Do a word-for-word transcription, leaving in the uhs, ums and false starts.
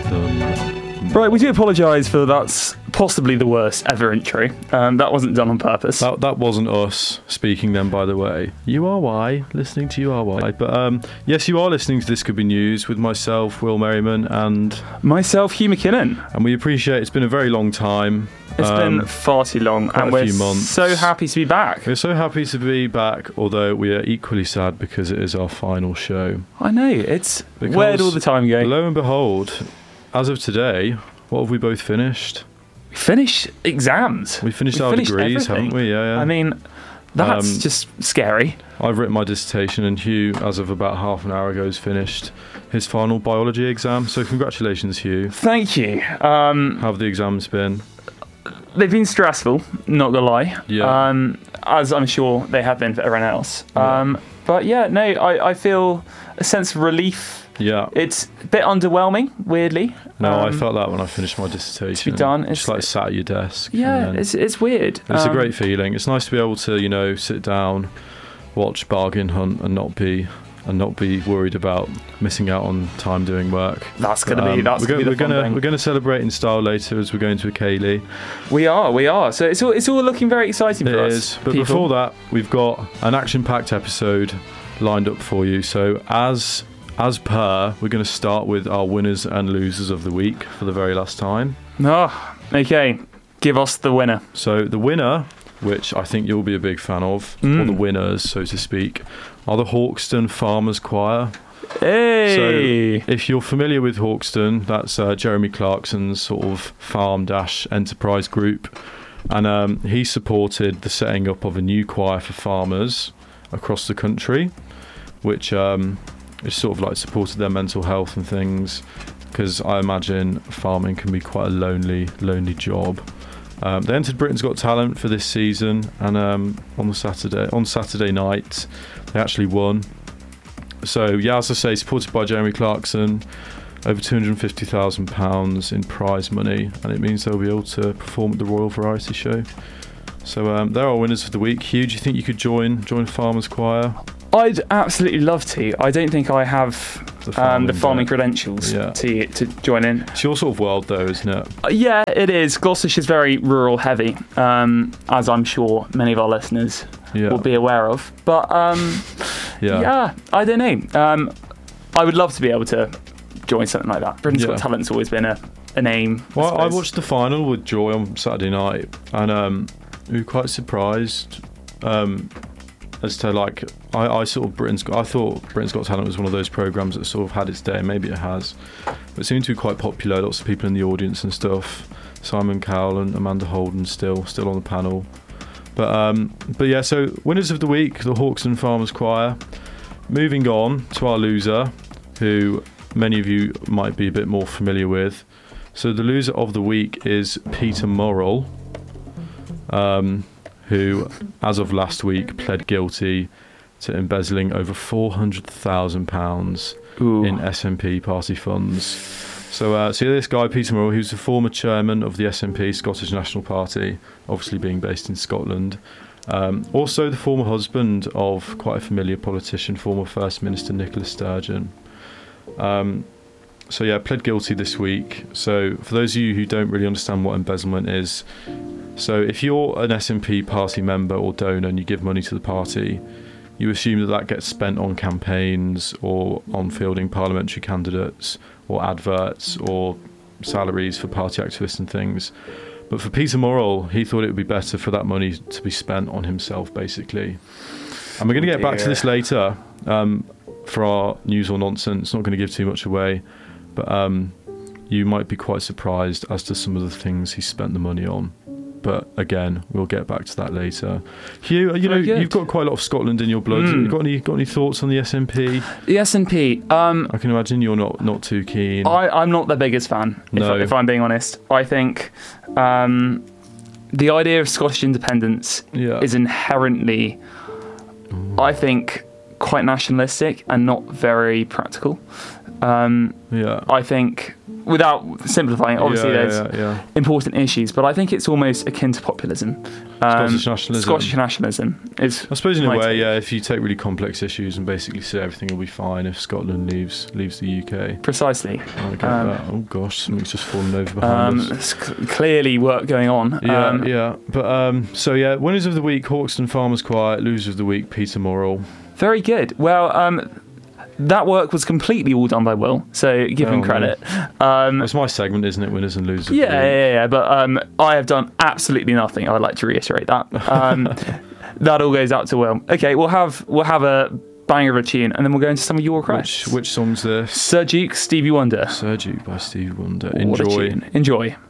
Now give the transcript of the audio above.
dun. Right, we do apologise for that's possibly the worst ever intro. Um, that wasn't done on purpose. That, that wasn't us speaking then, by the way. U R Y, listening to U R Y. But um, yes, you are listening to This Could Be News with myself, Will Merriman, and... myself, Hugh McKinnon. And we appreciate it's been a very long time. It's um, been far too long, quite and a we're few months. so happy to be back. We're so happy to be back, although we are equally sad because it is our final show. I know, it's Because where'd all the time go? Lo and behold, as of today, what have we both finished? We finished exams. We finished We our finished degrees, everything. haven't we? Yeah, yeah. I mean, that's Um, just scary. I've written my dissertation, and Hugh, as of about half an hour ago, has finished his final biology exam. So congratulations, Hugh. Thank you. Um, How have the exams been? they've been stressful, not gonna lie. Yeah. Um, as I'm sure they have been for everyone else. Yeah. Um, but yeah, no, I, I feel a sense of relief. Yeah. It's a bit underwhelming, weirdly. No, I Um, felt that when I finished my dissertation. to be done, Just it's- like sat at your desk. Yeah, and then- it's it's weird. It's Um, a great feeling. It's nice to be able to, you know, sit down, watch Bargain Hunt, and not be and not be worried about missing out on time doing work. That's gonna Um, be that's we're gonna be go- the we're fun gonna thing. we're gonna celebrate in style later as we're going to a Kaylee. We are, we are. So it's all it's all looking very exciting It for us. is. But people. before that, we've got an action-packed episode lined up for you. So as as per, we're going to start with our winners and losers of the week for the very last time. Oh, okay. Give us the winner. So the winner, which I think you'll be a big fan of, Mm. or the winners, so to speak, are the Hawkston Farmers Choir. Hey. So if you're familiar with Hawkston, that's uh, Jeremy Clarkson's sort of farm dash enterprise group, and um, he supported the setting up of a new choir for farmers across the country, which um, is sort of like supported their mental health and things, because I imagine farming can be quite a lonely, lonely job. Um, they entered Britain's Got Talent for this season, and um, on the Saturday on Saturday night, they actually won. So yeah, as I say, supported by Jeremy Clarkson, over two hundred fifty thousand pounds in prize money, and it means they'll be able to perform at the Royal Variety Show. So um, they're our winners for the week. Hugh, do you think you could join join Farmers Choir? I'd absolutely love to. I don't think I have The um, farming the farming bit. credentials Yeah. to to join in. It's your sort of world, though, isn't it? Uh, yeah, it is. Gloucestershire's very rural heavy, um, as I'm sure many of our listeners Yeah. will be aware of. But um, Yeah. yeah, I don't know. Um, I would love to be able to join something like that. Britain's Yeah. Got Talent's always been a, a name. I Well, I suppose. watched the final with Joy on Saturday night, and um, we were quite surprised um, as to like I, I sort of Britain's Got, I thought Britain's Got Talent was one of those programs that sort of had its day. Maybe it has, but it seemed to be quite popular. Lots of people in the audience and stuff. Simon Cowell and Amanda Holden still still on the panel, but um, but yeah. So winners of the week, the Hawkston Farmers Choir. Moving on to our loser, who many of you might be a bit more familiar with. So the loser of the week is Peter Morrill, um, who, as of last week, pled guilty to embezzling over four hundred thousand pounds Ooh. in S N P party funds. So, uh, so this guy, Peter Morrill, who's the former chairman of the S N P, Scottish National Party, obviously being based in Scotland. Um, also the former husband of quite a familiar politician, former First Minister Nicola Sturgeon. Um, so yeah, pled guilty this week. So for those of you who don't really understand what embezzlement is, so if you're an S N P party member or donor and you give money to the party, you assume that that gets spent on campaigns or on fielding parliamentary candidates or adverts or salaries for party activists and things. But for Peter Morrill, he thought it would be better for that money to be spent on himself, basically. And we're going to get back to this later um, for our news or nonsense. Not going to give too much away, but um, you might be quite surprised as to some of the things he spent the money on. But again, we'll get back to that later. Hugh, you know, Very good. you've got quite a lot of Scotland in your blood. Mm. You got any got any thoughts on the S N P? The S N P. Um, I can imagine you're not, not too keen. I, I'm not the biggest fan, if, No. I, if I'm being honest. I think um, the idea of Scottish independence yeah. is inherently, I think, quite nationalistic and not very practical. Um, Yeah. I think, without simplifying, obviously yeah, there's yeah, yeah. important issues, but I think it's almost akin to populism. Um, Scottish nationalism. Scottish nationalism is. I suppose in a my way, take. yeah. If you take really complex issues and basically say everything will be fine if Scotland leaves leaves the U K. Precisely. I get Um, that. Oh gosh, something's just fallen over behind Um, us. there's c- clearly work going on. Yeah, Um, yeah. But um, so yeah, winners of the week: Hawkston Farmers Quiet. Loser of the week: Peter Morrill. Very good. Well, um, that work was completely all done by Will, so give him Oh, credit. Um, That's my segment, isn't it? Winners and losers. of yeah, the yeah, week. yeah, yeah, but um, I have done absolutely nothing. I'd like to reiterate that. Um, that all goes out to Will. Okay, we'll have we'll have a banger of a tune, and then we'll go into some of your requests. Which which song's this? Sir Duke, Stevie Wonder. Sir Duke by Stevie Wonder. What a Enjoy. tune. Enjoy.